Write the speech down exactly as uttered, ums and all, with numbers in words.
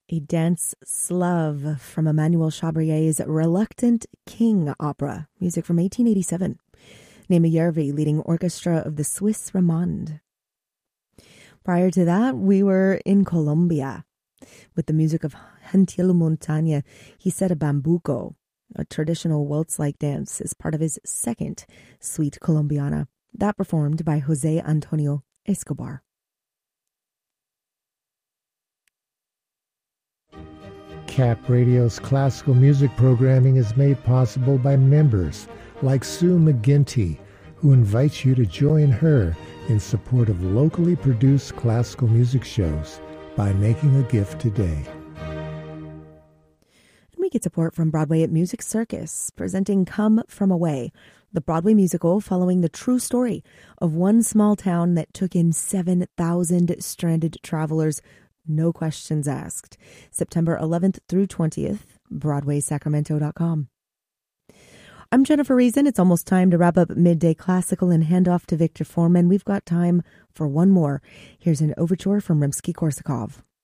A dance slove from Emmanuel Chabrier's Reluctant King opera, music from eighteen eighty-seven. Naima Järvi leading orchestra of the Swiss Romande. Prior to that, we were in Colombia with the music of Gentil Montaña. He said a bambuco, a traditional waltz-like dance, is part of his second Suite Colombiana, that performed by Jose Antonio Escobar. Cap Radio's classical music programming is made possible by members like Sue McGinty, who invites you to join her in support of locally produced classical music shows by making a gift today. And we get support from Broadway at Music Circus, presenting Come From Away, the Broadway musical following the true story of one small town that took in seven thousand stranded travelers. No questions asked. September eleventh through twentieth, Broadway Sacramento dot com. I'm Jennifer Reason. It's almost time to wrap up Midday Classical and hand off to Victor Foreman. We've got time for one more. Here's an overture from Rimsky-Korsakov.